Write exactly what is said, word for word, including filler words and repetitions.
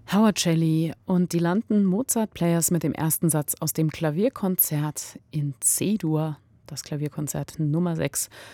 Howard Shelley und die landen Mozart-Players mit dem ersten Satz aus dem Klavierkonzert in C-Dur, das Klavierkonzert Nummer sechs